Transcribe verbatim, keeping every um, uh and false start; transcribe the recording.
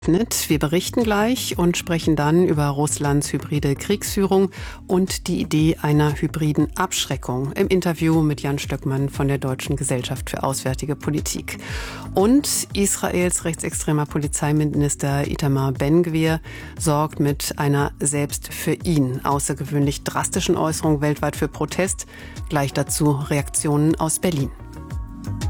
Wir berichten gleich und sprechen dann über Russlands hybride Kriegsführung und die Idee einer hybriden Abschreckung im Interview mit Jan Stöckmann von der Deutschen Gesellschaft für Auswärtige Politik. Und Israels rechtsextremer Polizeiminister Itamar Ben-Gvir sorgt mit einer selbst für ihn außergewöhnlich drastischen Äußerung weltweit für Protest. Gleich dazu Reaktionen aus Berlin.